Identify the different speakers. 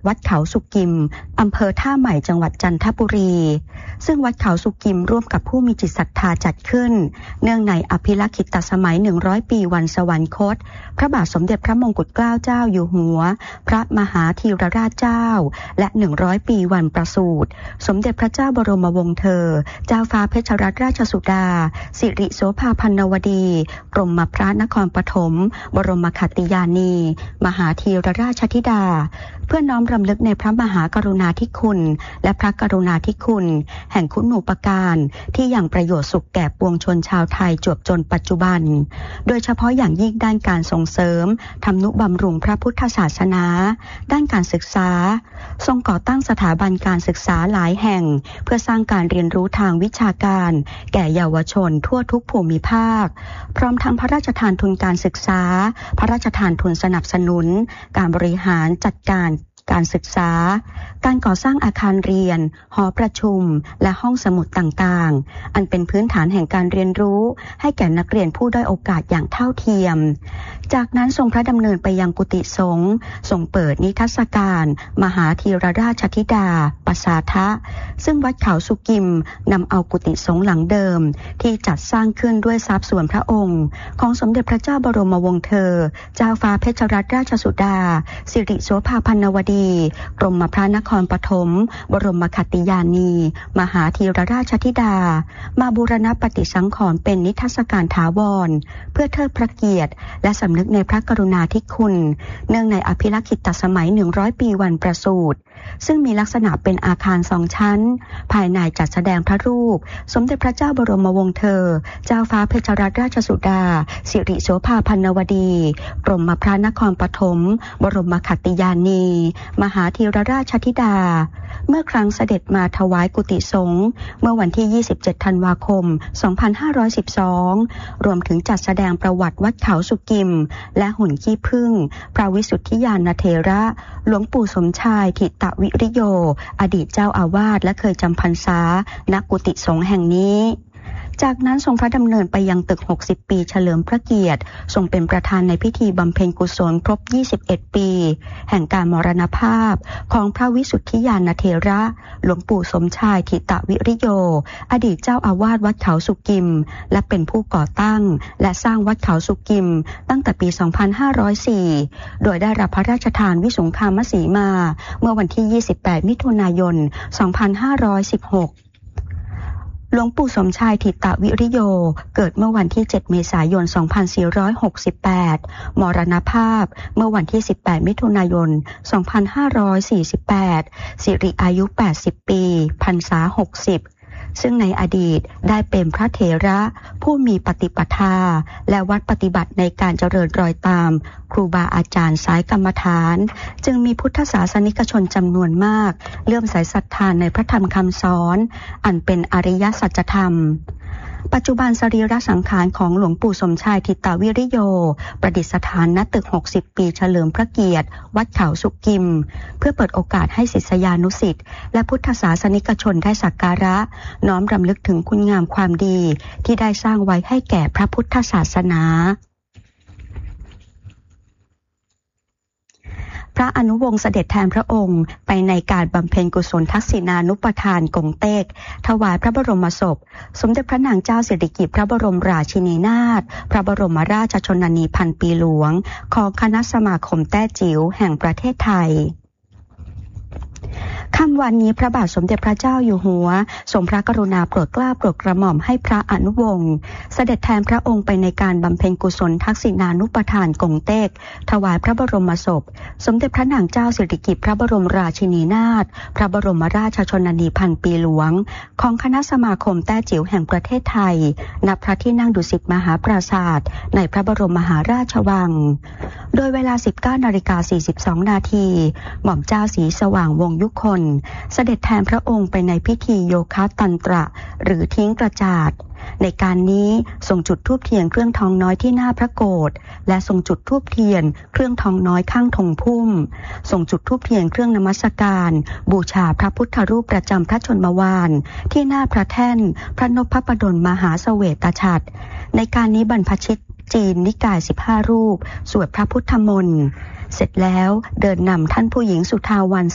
Speaker 1: วัดเขาสุกิมอำเภอท่าใหม่จังหวัดจันทบุรีซึ่งวัดเขาสุกิมร่วมกับผู้มีจิตศรัทธาจัดขึ้นเนื่องในอภิลักขิตสมัย100ปีวันสวรรคตพระบาทสมเด็จพระมงกุฎเกล้าเจ้าอยู่หัวพระมหาธีรราชเจ้าและ100ปีวันประสูติสมเด็จพระเจ้าบรมวงศ์เธอเจ้าฟ้าเพชรรัตนราชสุดาสิริโสภาพันนวดีกรมพระนครปฐมบรมขัตติยานีมหาธีรราชธิดาเพื่อน้อมรำลึกในพระมหากรุณาธิคุณและพระกรุณาธิคุณแห่งคุณูปการที่ยังประโยชน์สุขแก่ปวงชนชาวไทยจวบจนปัจจุบันโดยเฉพาะอย่างยิ่งด้านการส่งเสริมทำนุบำรุงพระพุทธศาสนาด้านการศึกษาทรงก่อตั้งสถาบันการศึกษาหลายแห่งเพื่อสร้างการเรียนรู้ทางวิชาการแก่เยาวชนทั่วทุกภูมิภาคพร้อมทั้งพระราชทานทุนการศึกษาพระราชทานทุนสนับสนุนการบริหารจัดการการศึกษาการก่อสร้างอาคารเรียนหอประชุมและห้องสมุดต่างๆอันเป็นพื้นฐานแห่งการเรียนรู้ให้แก่นักเรียนผู้ด้อยโอกาสอย่างเท่าเทียมจากนั้นทรงพระดำเนินไปยังกุฏิสงฆ์ทรงเปิดนิทรรศการมหาธีรราชธิดาปสาทะซึ่งวัดเขาสุกิมนำเอากุฏิสงฆ์หลังเดิมที่จัดสร้างขึ้นด้วยทรัพย์ส่วนพระองค์ของสมเด็จพระเจ้าบรมวงศ์เธอเจ้าฟ้าเพชรรัตนราชสุดาสิริโสภาพันนวดีกรมพระนครปฐมบรมขัตติยานีมหาธีรราชธิดามาบูรณปฏิสังขรณ์เป็นนิทรรศการถาวรเพื่อเทิดพระเกียรติและสำนึกในพระกรุณาธิคุณเนื่องในอภิลักขิตสมัย100ปีวันประสูติซึ่งมีลักษณะเป็นอาคาร2ชั้นภายในจัดแสดงพระรูปสมเด็จพระเจ้าบรมวงศ์เธอเจ้าฟ้าเพชรรัตนราชสุดาสิริโสภาพันนวดีกรมพระนครปฐมบรมขัตติยานีมหาธีรราชธิดาเมื่อครั้งเสด็จมาถวายกุฏิสงฆ์เมื่อวันที่27ธันวาคม2512รวมถึงจัดแสดงประวัติวัดเขาสุกิมและหุ่นขี้ผึ้งพระวิสุทธิญาณเถระหลวงปู่สมชายถิตวิริโยอดีตเจ้าอาวาสและเคยจำพรรษาณกุฏิสงฆ์แห่งนี้จากนั้นทรงพระดำเนินไปยังตึก60ปีเฉลิมพระเกียรติทรงเป็นประธานในพิธีบำเพ็ญกุศลครบ21ปีแห่งการมรณภาพของพระวิสุทธิญาณเถระหลวงปู่สมชายถิตวิริโยอดีตเจ้าอาวาสวัดเขาสุกิมและเป็นผู้ก่อตั้งและสร้างวัดเขาสุกิมตั้งแต่ปี2504โดยได้รับพระราชทานวิสุงคามสีมาเมื่อวันที่28มิถุนายน2516หลวงปู่สมชายถิตวิริโยเกิดเมื่อวันที่7เมษายน2468มรณภาพเมื่อวันที่18มิถุนายน2548สิริอายุ80ปีพรรษา60ซึ่งในอดีตได้เป็นพระเถระผู้มีปฏิปทาและวัดปฏิบัติในการเจริญรอยตามครูบาอาจารย์สายกรรมฐานจึงมีพุทธศาสนิกชนจำนวนมากเลื่อมใสศรัทธาในพระธรรมคำสอนอันเป็นอริยสัจธรรมปัจจุบันสรีระสังขารของหลวงปู่สมชายถิตวิริโยประดิษฐานณตึก60ปีเฉลิมพระเกียรติวัดเขาสุกิมเพื่อเปิดโอกาสให้ศิษยานุศิษย์และพุทธศาสนิกชนได้สักการะน้อมรำลึกถึงคุณงามความดีที่ได้สร้างไว้ให้แก่พระพุทธศาสนาพระอนุวงศ์เสด็จแทนพระองค์ไปในการบำเพ็ญกุศลทักษิณานุปทานกงเต็กถวายพระบรมศพสมเด็จพระนางเจ้าสิริกิติ์พระบรมราชินีนาถพระบรมราชชนนีพันปีหลวงของคณะสมาคมแต้จิ๋วแห่งประเทศไทยค่ำวันนี้พระบาทสมเด็จพระเจ้าอยู่หัวทรงพระกรุณาโปรดเกล้าโปรดกระหม่อมให้พระอนุวงศ์เสด็จแทนพระองค์ไปในการบำเพ็ญกุศลทักษิณานุปทานกงเต็กถวายพระบรมศพสมเด็จพระนางเจ้าสิริกิติ์พระบรมราชินีนาถพระบรมราชชนนีพันปีหลวงของคณะสมาคมแต้จิ๋วแห่งประเทศไทยณพระที่นั่งดุสิตมหาปราสาทในพระบรมมหาราชวังโดยเวลา 19:42 นาทีหม่อมเจ้าศรีสว่างวงศ์ยุคน เสด็จแทนพระองค์ไปในพิธีโยคะตันตระหรือทิ้งกระจาดในการนี้ทรงจุดธูปเทียนเครื่องทองน้อยที่หน้าพระโกฐและทรงจุดธูปเทียนเครื่องทองน้อยข้างธงพุ่มทรงจุดธูปเทียนเครื่องนมัสการบูชาพระพุทธรูปประจำพระชนมวาลที่หน้าพระแท่นพระนพปดลมหาเสวตฉัตรในการนี้บรรพชิตจีนนิกาย15รูปสวดพระพุทธมนต์เสร็จแล้วเดินนำท่านผู้หญิงสุทาวัน